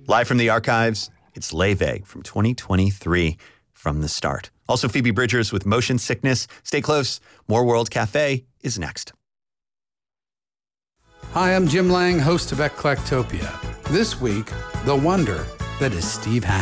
Live from the archives, it's Leve from 2023 from the start. Also, Phoebe Bridgers with Motion Sickness. Stay close. More World Cafe is next. Hi, I'm Jim Lang, host of Eclectopia. This week, the wonder that is Steve Hackett.